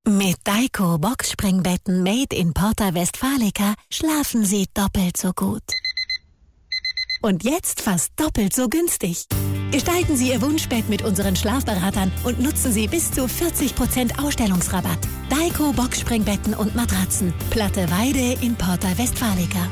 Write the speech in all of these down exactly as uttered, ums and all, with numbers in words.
Mit Daiko Boxspringbetten made in Porta Westfalica schlafen Sie doppelt so gut. Und jetzt fast doppelt so günstig. Gestalten Sie Ihr Wunschbett mit unseren Schlafberatern und nutzen Sie bis zu vierzig Prozent Ausstellungsrabatt. Daiko Boxspringbetten und Matratzen. Platte Weide in Porta Westfalica.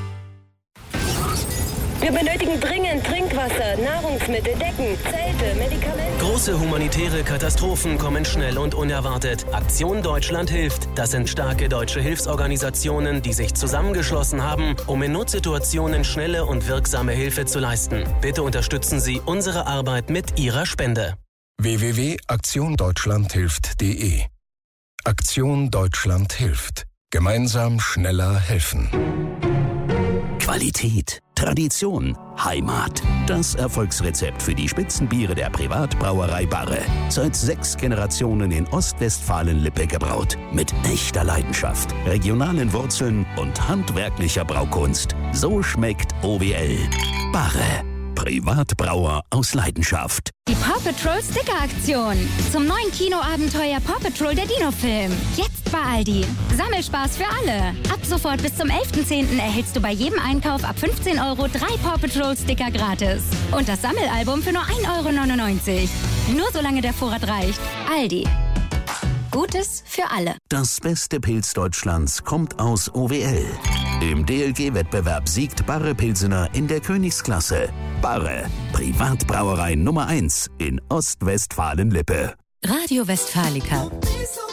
Wir benötigen dringend Trinkwasser, Nahrungsmittel, Decken, Zelte, Medikamente. Große humanitäre Katastrophen kommen schnell und unerwartet. Aktion Deutschland hilft. Das sind starke deutsche Hilfsorganisationen, die sich zusammengeschlossen haben, um in Notsituationen schnelle und wirksame Hilfe zu leisten. Bitte unterstützen Sie unsere Arbeit mit Ihrer Spende. w w w punkt aktion deutschland hilft punkt d e Aktion Deutschland hilft. Gemeinsam schneller helfen. Qualität, Tradition, Heimat. Das Erfolgsrezept für die Spitzenbiere der Privatbrauerei Barre. Seit sechs Generationen in Ostwestfalen-Lippe gebraut. Mit echter Leidenschaft, regionalen Wurzeln und handwerklicher Braukunst. So schmeckt O W L. Barre. Privatbrauer aus Leidenschaft. Die Paw Patrol Sticker-Aktion. Zum neuen Kinoabenteuer Paw Patrol der Dino-Film. Jetzt bei Aldi. Sammelspaß für alle. Ab sofort bis zum elften zehnten erhältst du bei jedem Einkauf ab fünfzehn Euro drei Paw Patrol Sticker gratis. Und das Sammelalbum für nur ein Euro neunundneunzig. Nur solange der Vorrat reicht. Aldi. Gutes für alle. Das beste Pilz Deutschlands kommt aus O W L. Im D L G-Wettbewerb siegt Barre Pilsener in der Königsklasse. Barre, Privatbrauerei Nummer eins in Ostwestfalen-Lippe. Radio Westfalica.